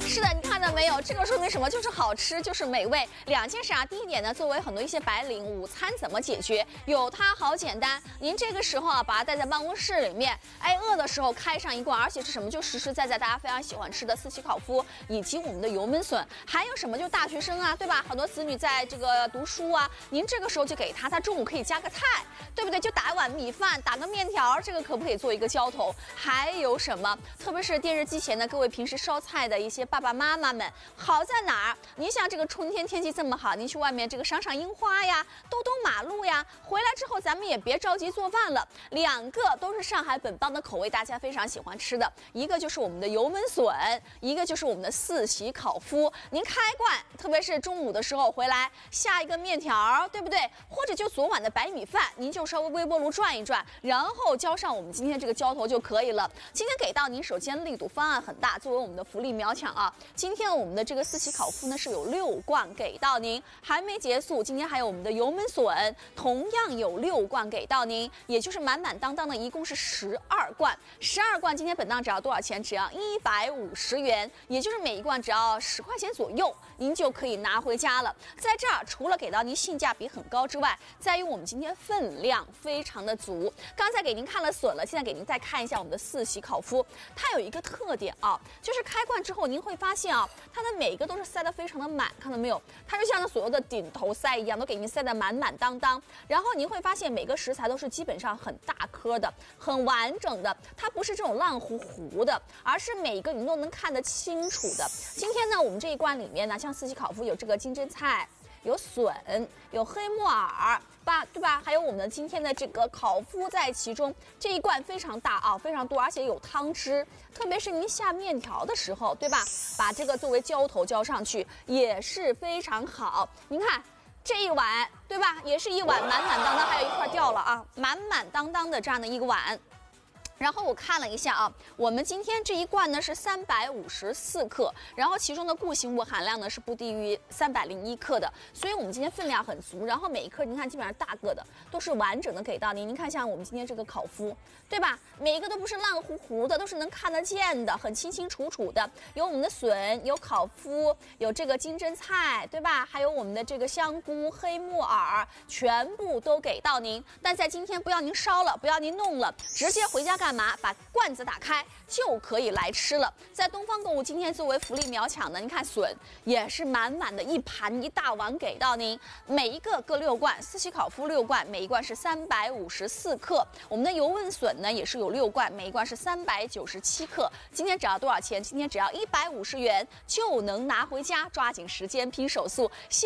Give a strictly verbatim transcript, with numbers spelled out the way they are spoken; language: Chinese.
是的，你看到没有？这个说明什么？就是好吃，就是美味。两件事啊，第一点呢，作为很多一些白领，午餐怎么解决？有它好简单。您这个时候啊，把它带在办公室里面，哎，饿的时候开上一罐，而且是什么？就实实在在大家非常喜欢吃的四喜烤麸，以及我们的油焖笋，还有什么？就大学生啊，对吧？很多子女在这个读书啊，您这个时候就给他，他中午可以加个菜，对不对？就打一碗米饭，打个面条，这个可不可以做一个浇头？还有什么？特别是电视机前的各位平时烧菜的一些爸爸妈妈们，好在哪儿？您像这个春天天气这么好，您去外面这个赏赏樱花呀，兜兜马路呀，回来之后咱们也别着急做饭了。两个都是上海本帮的口味，大家非常喜欢吃的，一个就是我们的油焖笋，一个就是我们的四喜烤麸。您开罐，特别是中午的时候回来下一个面条，对不对？或者就昨晚的白米饭，您就稍微微波炉转一转，然后浇上我们今天这个浇头就可以了。今天给到您，首先力度方案很大，作为我们的福利秒抢啊！今天我们的这个四喜烤麸呢是有六罐给到您，还没结束，今天还有我们的油焖笋，同样有六罐给到您，也就是满满当当的，一共是十二罐。十二罐今天本档只要多少钱？只要一百五十元，也就是每一罐只要十块钱左右，您就可以拿回家了。在这儿除了给到您性价比很高之外，在于我们今天分量非常的足。刚才给您看了笋了，现在给您再看一下我们的四喜烤麸，它有一个特点啊，就是开罐之后您会发现啊，它的每一个都是塞得非常的满，看到没有？它就像所有的顶头塞一样，都给您塞得满满当当。然后您会发现每个食材都是基本上很大颗的、很完整的，它不是这种烂糊糊的，而是每一个你都能看得清楚的。今天呢，我们这一罐里面呢，像四喜烤麸有这个金针菜。有笋，有黑木耳，吧，对吧？还有我们今天的这个烤麸在其中，这一罐非常大啊，非常多，而且有汤汁。特别是您下面条的时候，对吧？把这个作为浇头浇上去也是非常好。您看这一碗，对吧？也是一碗满满当当，还有一块掉了啊，满满当当的这样的一个碗。然后我看了一下啊，我们今天这一罐呢是三百五十四克，然后其中的固形物含量呢是不低于三百零一克的，所以我们今天分量很足。然后每一颗您看基本上大个的都是完整的给到您。您看像我们今天这个烤麸，对吧？每一个都不是烂糊糊的，都是能看得见的，很清清楚楚的。有我们的笋，有烤麸，有这个金针菜，对吧？还有我们的这个香菇、黑木耳，全部都给到您。但在今天不要您烧了，不要您弄了，直接回家干。干嘛？把罐子打开就可以来吃了。在东方购物今天作为福利秒抢的，您看笋也是满满的一盘一大碗给到您，每一个各六罐，四喜烤麸六罐，每一罐是三百五十四克。我们的油焖笋呢也是有六罐，每一罐是三百九十七克。今天只要多少钱？今天只要一百五十元就能拿回家，抓紧时间拼手速。